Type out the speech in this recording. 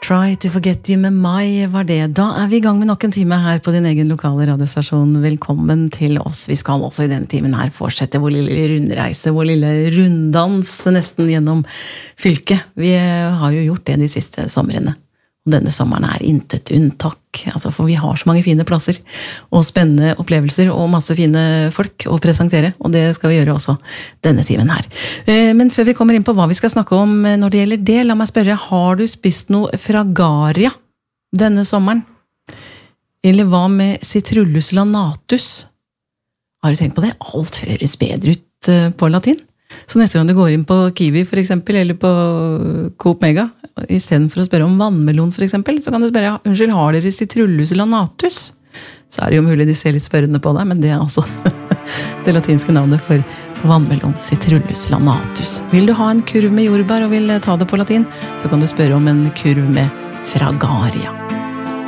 Try to forget you med Mai var det. Da vi I gang med nok en time her på din egen lokale radiostasjon. Velkommen til oss. Vi skal også I denne timen her fortsette vår lille rundreise, vår lille runddans nesten gjennom fylket. Vi har jo gjort det de siste somrene. Og denne sommeren intet unntak. Altså, for vi har så mange fine plasser og spennende opplevelser og masse fine folk å presentere. Og det skal vi gjøre også denne timen her. Men før vi kommer inn på hva vi skal snakke om når det gjelder det, la meg spørre, har du spist noe fragaria denne sommeren? Eller hva med citrullus lanatus? Har du tenkt på det? Alt høres bedre ut på latin. Så neste gang du går inn på Kiwi for eksempel, eller på Coop Mega, I stedet for å spørre om vannmelon for eksempel, så kan du spørre, unnskyld, har dere citrullus lanatus? Så det jo mulig de ser litt spørrende på deg, men det altså det latinske navnet for vannmelon, citrullus lanatus. Vil du ha en kurv med jordbær og vil ta det på latin, så kan du spørre om en kurv med fragaria.